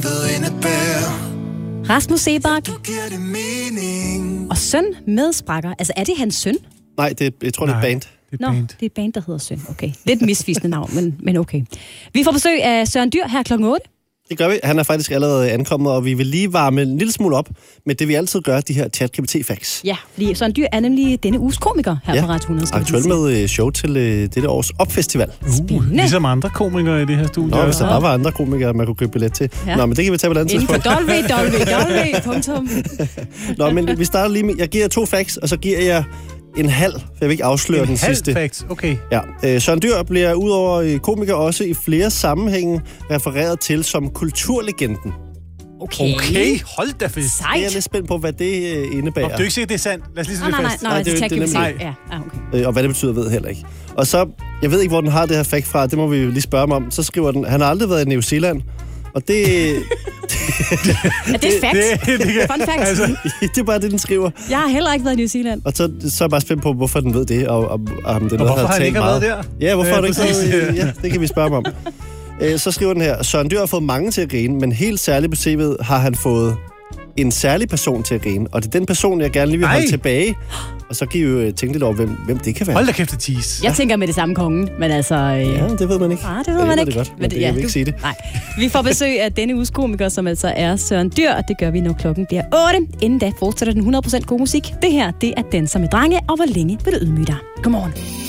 livet indebærer. Rasmus Seebach og søn med sprækker. Altså, er det hans søn? Nej, jeg tror, det er et band. Det er et band, der hedder Søn. Okay. Lidt misvisende navn, men okay. Vi får besøg af Søren Dyr her klokken 8. Det gør vi. Han er faktisk allerede ankommet, og vi vil lige varme en lille smule op med det, vi altid gør, de her ChatGPT-facts. Ja, fordi Søren Dyr er nemlig denne uges komiker her på Radio 100. Aktuelt med show til dette års opfestival. Ligesom andre komikere i det her studie. Nå, hvis der bare var andre komikere, man kunne købe billet til. Ja. Nå, men det kan vi tage på et andet tidspunkt. www. Nå, men vi starter lige med, jeg giver 2 facts, og så giver jeg en halv, for jeg vil ikke afsløre den sidste. En halv facts, okay. Ja. Søren Dyr bliver udover komiker også i flere sammenhænge refereret til som kulturlegenden. Okay, hold da fedt. Sejt. Jeg er lidt spændt på, hvad det indebærer. Du er ikke sikkert, det er sandt. Lad os lige sætte det fast. Nej, det er nemlig. Ja, okay. Og hvad det betyder, ved jeg heller ikke. Og så, jeg ved ikke, hvor den har det her fact fra, det må vi lige spørge mig om. Så skriver den, han har aldrig været i New Zealand. Og det... Er det et fact? Fun fact. Altså, det er bare det, den skriver. Jeg har heller ikke været i New Zealand. Og så er jeg bare spændt på, hvorfor den ved det, og om det er noget, hvorfor har han ikke været der? Ja, hvorfor har du ikke været? Ja, det kan vi spørge mig om. Så skriver den her, Søren Dyr har fået mange til at grine, men helt særligt på CV'et har han fået en særlig person til at grine. Og det er den person, jeg gerne lige vil holde tilbage. Og så kan I jo tænke lidt over, hvem det kan være. Hold da kæft, det tease. Jeg tænker med det samme kongen, men altså... Ja, det ved man ikke. Det ved man ikke. Det godt, men det kan vi ikke sige det. Nej. Vi får besøg af denne uges komiker, som altså er Søren Dyr, og det gør vi, når klokken bliver 8. Inden da fortsætter den 100% god musik. Det her, det er Danser med drenge, og hvor længe vil du ydmyge dig? Godmorgen.